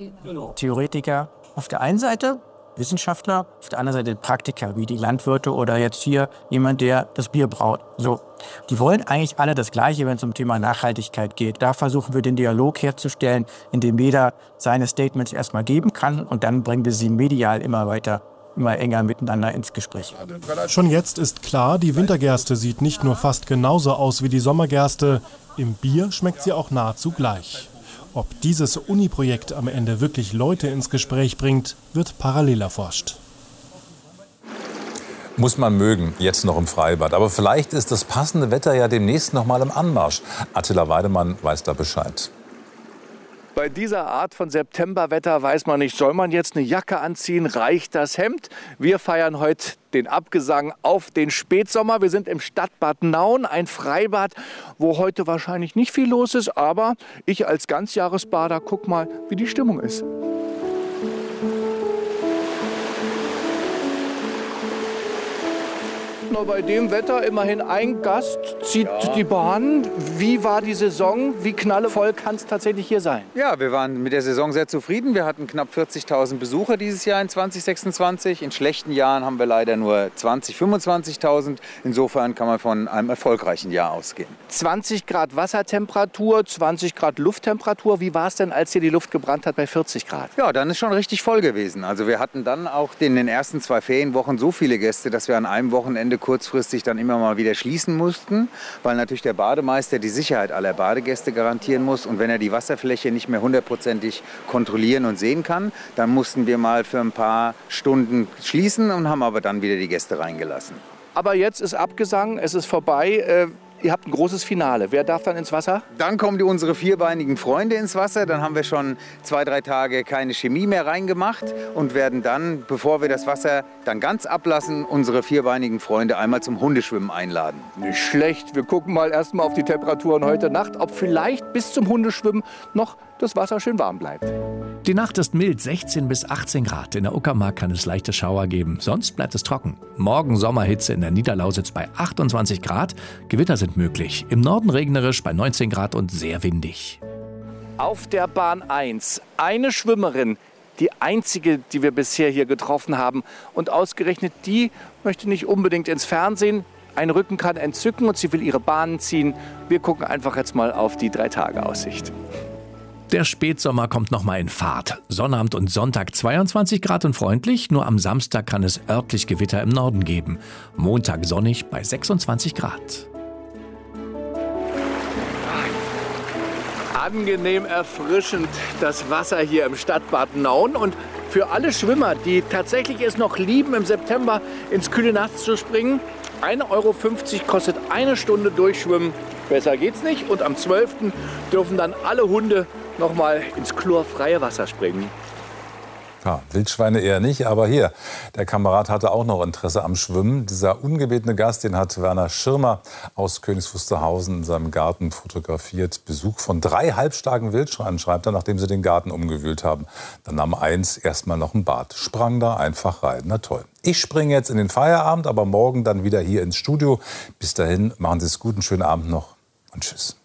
Theoretiker auf der einen Seite, Wissenschaftler, auf der anderen Seite Praktiker, wie die Landwirte oder jetzt hier jemand, der das Bier braut. So. Die wollen eigentlich alle das Gleiche, wenn es um Thema Nachhaltigkeit geht. Da versuchen wir den Dialog herzustellen, indem jeder seine Statements erstmal geben kann und dann bringen wir sie medial immer enger miteinander ins Gespräch. Schon jetzt ist klar, die Wintergerste sieht nicht nur fast genauso aus wie die Sommergerste, im Bier schmeckt sie auch nahezu gleich. Ob dieses Uni-Projekt am Ende wirklich Leute ins Gespräch bringt, wird parallel erforscht. Muss man mögen, jetzt noch im Freibad. Aber vielleicht ist das passende Wetter ja demnächst noch mal im Anmarsch. Attila Weidemann weiß da Bescheid. Bei dieser Art von Septemberwetter weiß man nicht, soll man jetzt eine Jacke anziehen, reicht das Hemd? Wir feiern heute den Abgesang auf den Spätsommer. Wir sind im Stadtbad Nauen, ein Freibad, wo heute wahrscheinlich nicht viel los ist. Aber ich als Ganzjahresbader guck mal, wie die Stimmung ist. Nur bei dem Wetter immerhin ein Gast zieht die Bahn. Wie war die Saison? Wie knallevoll kann es tatsächlich hier sein? Ja, wir waren mit der Saison sehr zufrieden. Wir hatten knapp 40.000 Besucher dieses Jahr in 2026. In schlechten Jahren haben wir leider nur 20.000, 25.000. Insofern kann man von einem erfolgreichen Jahr ausgehen. 20 Grad Wassertemperatur, 20 Grad Lufttemperatur. Wie war es denn, als hier die Luft gebrannt hat bei 40 Grad? Ja, dann ist schon richtig voll gewesen. Also wir hatten dann auch in den ersten 2 Ferienwochen so viele Gäste, dass wir an einem Wochenende kurzfristig dann immer mal wieder schließen mussten, weil natürlich der Bademeister die Sicherheit aller Badegäste garantieren muss. Und wenn er die Wasserfläche nicht mehr hundertprozentig kontrollieren und sehen kann, dann mussten wir mal für ein paar Stunden schließen und haben aber dann wieder die Gäste reingelassen. Aber jetzt ist Abgesang, es ist vorbei. Ihr habt ein großes Finale. Wer darf dann ins Wasser? Dann kommen unsere vierbeinigen Freunde ins Wasser. Dann haben wir schon 2, 3 Tage keine Chemie mehr reingemacht und werden dann, bevor wir das Wasser dann ganz ablassen, unsere vierbeinigen Freunde einmal zum Hundeschwimmen einladen. Nicht schlecht. Wir gucken mal erstmal auf die Temperaturen heute Nacht, ob vielleicht bis zum Hundeschwimmen noch das Wasser schön warm bleibt. Die Nacht ist mild, 16 bis 18 Grad. In der Uckermark kann es leichte Schauer geben, sonst bleibt es trocken. Morgen Sommerhitze in der Niederlausitz bei 28 Grad. Gewitter sind möglich. Im Norden regnerisch bei 19 Grad und sehr windig. Auf der Bahn 1 eine Schwimmerin, die einzige, die wir bisher hier getroffen haben. Und ausgerechnet die möchte nicht unbedingt ins Fernsehen. Ein Rücken kann entzücken und sie will ihre Bahnen ziehen. Wir gucken einfach jetzt mal auf die 3-Tage-Aussicht. Der Spätsommer kommt noch mal in Fahrt. Sonnabend und Sonntag 22 Grad und freundlich. Nur am Samstag kann es örtlich Gewitter im Norden geben. Montag sonnig bei 26 Grad. Angenehm erfrischend das Wasser hier im Stadtbad Nauen. Und für alle Schwimmer, die tatsächlich es noch lieben, im September ins kühle Nass zu springen, 1,50 € kostet eine Stunde Durchschwimmen. Besser geht's nicht. Und am 12. dürfen dann alle Hunde noch mal ins chlorfreie Wasser springen. Ja, Wildschweine eher nicht, aber hier, der Kamerad hatte auch noch Interesse am Schwimmen. Dieser ungebetene Gast, den hat Werner Schirmer aus Königs Wusterhausen in seinem Garten fotografiert. Besuch von 3 halbstarken Wildschweinen, schreibt er, nachdem sie den Garten umgewühlt haben. Dann nahm eins erstmal noch ein Bad, sprang da einfach rein. Na toll. Ich springe jetzt in den Feierabend, aber morgen dann wieder hier ins Studio. Bis dahin, machen Sie es gut, einen schönen Abend noch und tschüss.